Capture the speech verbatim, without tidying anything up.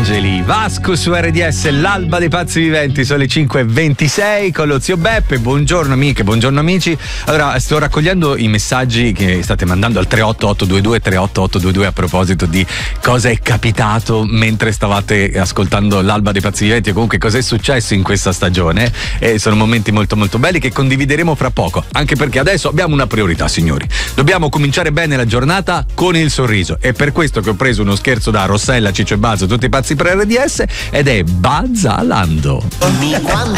Angeli, Vasco su R D S, l'alba dei pazzi viventi, sono le cinque e ventisei con lo zio Beppe. Buongiorno amiche, buongiorno amici. Allora, sto raccogliendo i messaggi che state mandando al tre otto otto due due tre otto otto due due a proposito di cosa è capitato mentre stavate ascoltando l'alba dei pazzi viventi, o comunque cosa è successo in questa stagione. E sono momenti molto molto belli che condivideremo fra poco, anche perché adesso abbiamo una priorità, signori. Dobbiamo cominciare bene la giornata con il sorriso, e per questo che ho preso uno scherzo da Rossella, Ciccio e Bazzo, tutti pazzi per R D S, ed è Bazzalando. Quando